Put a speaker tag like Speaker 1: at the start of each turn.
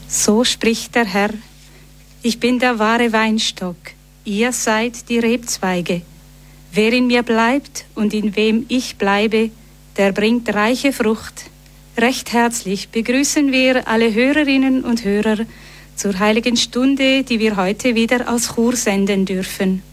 Speaker 1: So spricht der Herr: Ich bin der wahre Weinstock, ihr seid die Rebzweige. Wer in mir bleibt und in wem ich bleibe, der bringt reiche Frucht. Recht herzlich begrüßen wir alle Hörerinnen und Hörer zur heiligen Stunde, die wir heute wieder aus Chur senden dürfen.